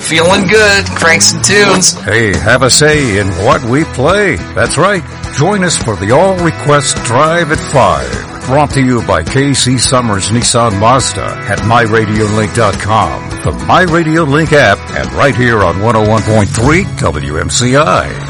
feeling good. Crank some tunes. Hey, have a say in what we play. That's right. Join us for the All Request Drive at 5. Brought to you by KC Summers Nissan Mazda at MyRadioLink.com, the MyRadioLink app, and right here on 101.3 WMCI.